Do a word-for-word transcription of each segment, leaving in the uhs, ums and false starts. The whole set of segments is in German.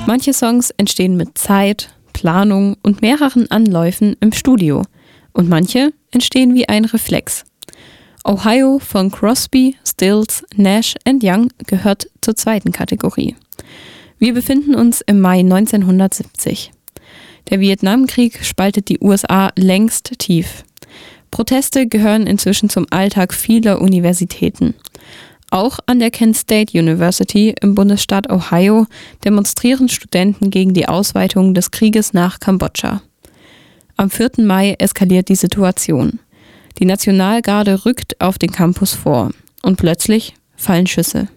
Manche Songs entstehen mit Zeit, Planung und mehreren Anläufen im Studio und manche entstehen wie ein Reflex. Ohio von Crosby, Stills, Nash and Young gehört zur zweiten Kategorie. Wir befinden uns im Mai neunzehnhundertsiebzig. Der Vietnamkrieg spaltet die U S A längst tief. Proteste gehören inzwischen zum Alltag vieler Universitäten. Auch an der Kent State University im Bundesstaat Ohio demonstrieren Studenten gegen die Ausweitung des Krieges nach Kambodscha. Am vierten Mai eskaliert die Situation. Die Nationalgarde rückt auf den Campus vor und plötzlich fallen Schüsse.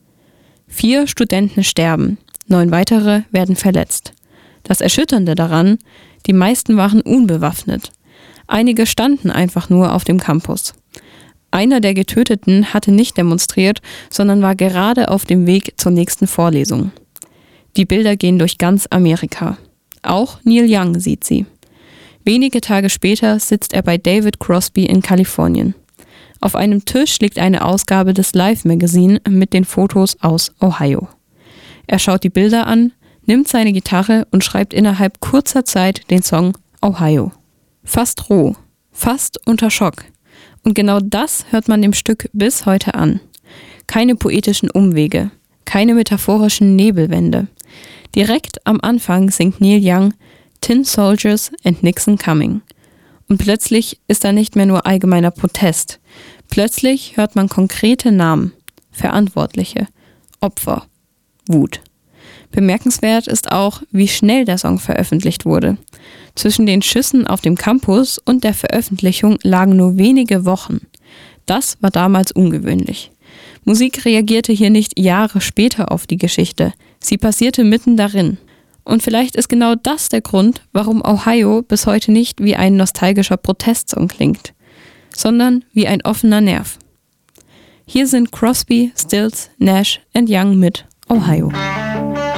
Vier Studenten sterben, neun weitere werden verletzt. Das Erschütternde daran, die meisten waren unbewaffnet. Einige standen einfach nur auf dem Campus. Einer der Getöteten hatte nicht demonstriert, sondern war gerade auf dem Weg zur nächsten Vorlesung. Die Bilder gehen durch ganz Amerika. Auch Neil Young sieht sie. Wenige Tage später sitzt er bei David Crosby in Kalifornien. Auf einem Tisch liegt eine Ausgabe des Life Magazine mit den Fotos aus Ohio. Er schaut die Bilder an, nimmt seine Gitarre und schreibt innerhalb kurzer Zeit den Song Ohio. Fast roh, fast unter Schock. Und genau das hört man dem Stück bis heute an. Keine poetischen Umwege, keine metaphorischen Nebelwände. Direkt am Anfang singt Neil Young Tin Soldiers and Nixon Coming. Und plötzlich ist da nicht mehr nur allgemeiner Protest. Plötzlich hört man konkrete Namen, Verantwortliche, Opfer, Wut. Bemerkenswert ist auch, wie schnell der Song veröffentlicht wurde. Zwischen den Schüssen auf dem Campus und der Veröffentlichung lagen nur wenige Wochen. Das war damals ungewöhnlich. Musik reagierte hier nicht Jahre später auf die Geschichte. Sie passierte mitten darin. Und vielleicht ist genau das der Grund, warum Ohio bis heute nicht wie ein nostalgischer Protestsong klingt, sondern wie ein offener Nerv. Hier sind Crosby, Stills, Nash and Young mit Ohio.